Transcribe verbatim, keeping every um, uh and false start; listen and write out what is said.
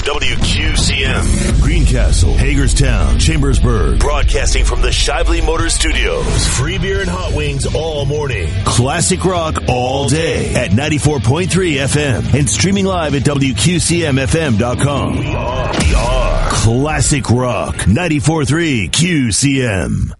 W Q C M. Greencastle, Hagerstown, Chambersburg. Broadcasting from the Shively Motors Studios. Free beer and hot wings all morning. Classic rock all day at ninety-four point three F M and streaming live at W Q C M F M dot com. We are, we are Classic Rock ninety-four point three Q C M.